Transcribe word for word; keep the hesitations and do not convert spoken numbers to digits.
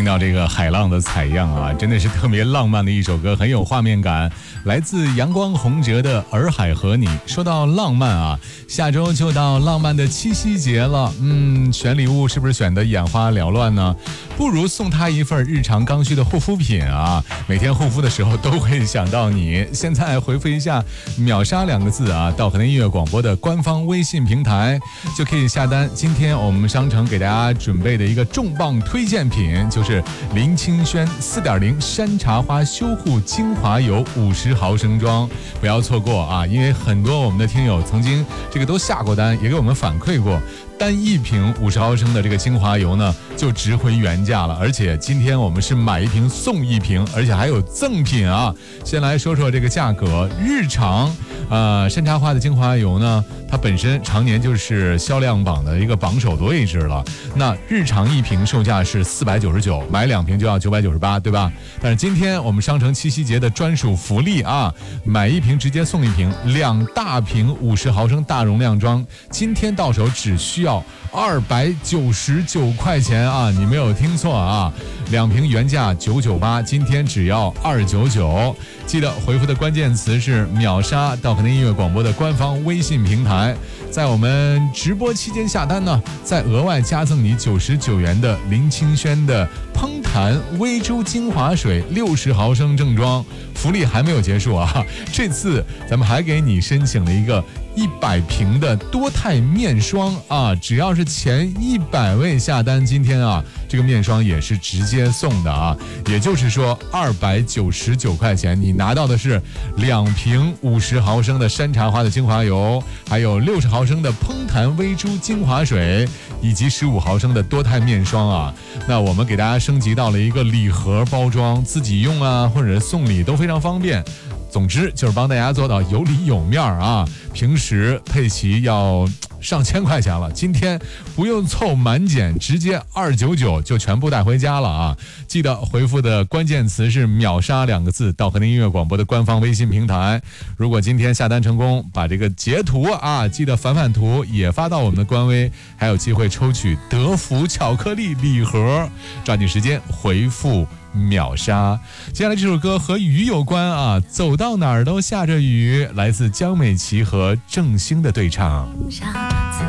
听到这个海浪的采样啊，真的是特别浪漫的一首歌，很有画面感，来自阳光洪哲的《洱海和你》。说到浪漫啊，下周就到浪漫的七夕节了，嗯，选礼物是不是选得眼花缭乱呢？不如送他一份日常刚需的护肤品啊，每天护肤的时候都会想到你。现在回复一下秒杀两个字啊，到河南音乐广播的官方微信平台就可以下单。今天我们商城给大家准备的一个重磅推荐品，就是林清轩 四点零 山茶花修护精华油五十毫升装，不要错过啊！因为很多我们的听友曾经这个都下过单，也给我们反馈过，单一瓶五十毫升的这个精华油呢，就值回原价了。而且今天我们是买一瓶送一瓶，而且还有赠品啊！先来说说这个价格，日常呃山茶花的精华油呢，它本身常年就是销量榜的一个榜首的位置了。那日常一瓶售价是四百九十九，买两瓶就要九百九十八，对吧？但是今天我们商城七夕节的专属福利啊，买一瓶直接送一瓶，两大瓶五十毫升大容量装，今天到手只需要二百九十九块钱啊！你没有听错啊，两瓶原价九百九十八，今天只要二百九十九。记得回复的关键词是秒杀，到河南音乐广播的官方微信平台，在我们直播期间下单呢，再额外加赠你九十九元的林清轩的烹弹微珠精华水六十毫升正装。福利还没有结束啊，这次咱们还给你申请了一个一百瓶的多肽面霜啊，只要是前一百位下单，今天啊这个面霜也是直接送的啊，也就是说二百九十九块钱，你拿到的是两瓶五十毫升的山茶花的精华油，还有六十毫升的烹弹微珠精华水，以及十五毫升的多肽面霜啊。那我们给大家升级到了一个礼盒包装，自己用啊或者送礼都非常方便。总之就是帮大家做到有里有面啊，平时配齐要上千块钱了，今天不用凑满减，直接二百九十九就全部带回家了啊！记得回复的关键词是秒杀两个字，到河南音乐广播的官方微信平台。如果今天下单成功，把这个截图啊记得反反图也发到我们的官微，还有机会抽取德芙巧克力礼盒，抓紧时间回复秒杀。接下来这首歌和雨有关啊，走到哪儿都下着雨，来自江美琪和郑兴的对唱。